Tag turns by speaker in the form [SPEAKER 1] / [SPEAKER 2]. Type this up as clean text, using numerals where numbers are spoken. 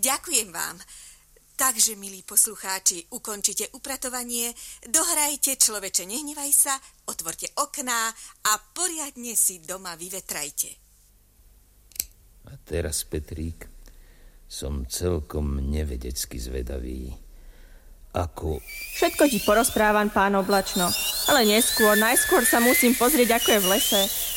[SPEAKER 1] Ďakujem vám. Takže, milí poslucháči, ukončite upratovanie, dohrajte Človeče, nehnevaj sa, otvorte okná a poriadne si doma vyvetrajte.
[SPEAKER 2] A teraz, Petrík, som celkom nevedecky zvedavý. Ako...
[SPEAKER 3] Všetko ti porozprávam, pán Oblačno, ale najskôr sa musím pozrieť, ako je v lese.